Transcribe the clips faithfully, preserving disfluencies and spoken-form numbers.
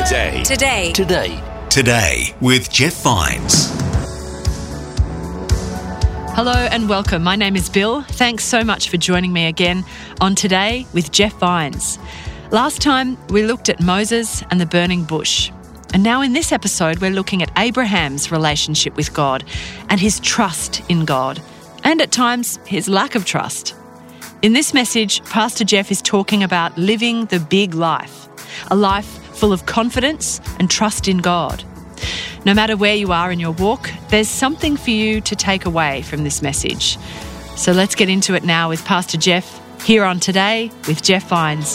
Today. Today. Today. Today with Jeff Vines. Hello and welcome. My name is Bill. Thanks so much for joining me again on Today with Jeff Vines. Last time we looked at Moses and the burning bush. And now in this episode we're looking at Abraham's relationship with God and his trust in God, and at times his lack of trust. In this message, Pastor Jeff is talking about living the big life, a life full of confidence and trust in God. No matter where you are in your walk, there's something for you to take away from this message. So let's get into it now with Pastor Jeff here on Today with Jeff Vines.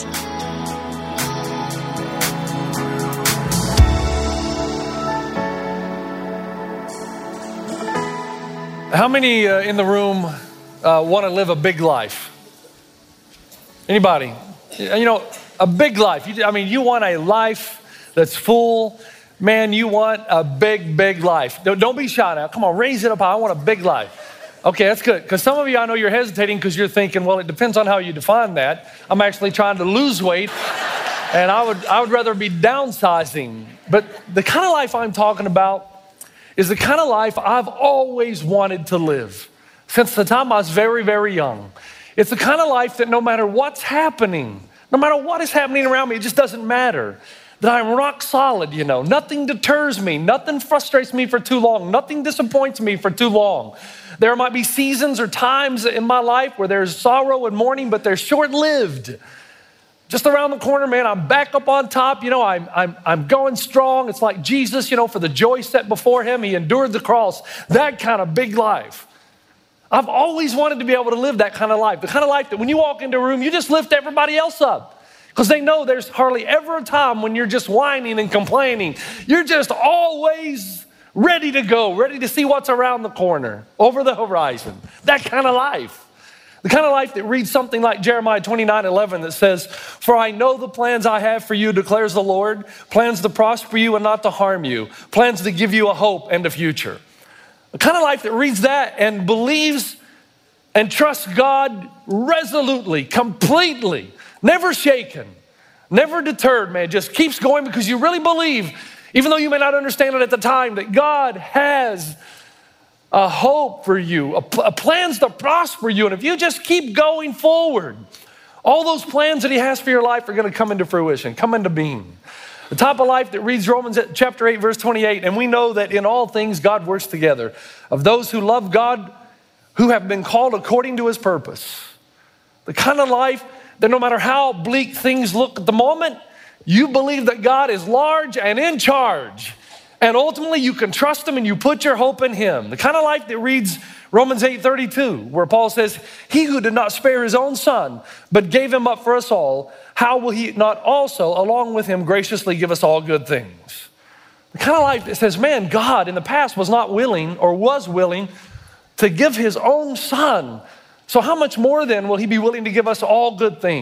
How many uh, in the room uh, want to live a big life? Anybody? You know, a big life. You, I mean, you want a life that's full. Man, you want a big, big life. Don't, don't be shy now. Come on, raise it up high. I want a big life. Okay, that's good. Because some of you, I know you're hesitating because you're thinking, well, it depends on how you define that. I'm actually trying to lose weight, and I would, I would rather be downsizing. But the kind of life I'm talking about is the kind of life I've always wanted to live since the time I was very, very young. It's the kind of life that no matter what's happening, no matter what is happening around me, it just doesn't matter. That I'm rock solid, you know. Nothing deters me. Nothing frustrates me for too long. Nothing disappoints me for too long. There might be seasons or times in my life where there's sorrow and mourning, but they're short-lived. Just around the corner, man, I'm back up on top. You know, I'm, I'm, I'm going strong. It's like Jesus, you know, for the joy set before him, he endured the cross. That kind of big life. I've always wanted to be able to live that kind of life. The kind of life that when you walk into a room, you just lift everybody else up. Because they know there's hardly ever a time when you're just whining and complaining. You're just always ready to go, ready to see what's around the corner, over the horizon. That kind of life. The kind of life that reads something like Jeremiah twenty-nine eleven that says, "For I know the plans I have for you, declares the Lord, plans to prosper you and not to harm you, plans to give you a hope and a future." The kind of life that reads that and believes and trusts God resolutely, completely, never shaken, never deterred, man, just keeps going because you really believe, even though you may not understand it at the time, that God has a hope for you, a, a plans to prosper you. And if you just keep going forward, all those plans that he has for your life are going to come into fruition, come into being. The type of life that reads Romans chapter eight, verse twenty-eight, and we know that in all things God works together of those who love God, who have been called according to his purpose. The kind of life that no matter how bleak things look at the moment, you believe that God is large and in charge. And ultimately you can trust him and you put your hope in him. The kind of life that reads Romans eight thirty-two, where Paul says, "He who did not spare his own son, but gave him up for us all, how will he not also, along with him, graciously give us all good things?" The kind of life that says, man, God in the past was not willing or was willing to give his own son. So how much more then will he be willing to give us all good things?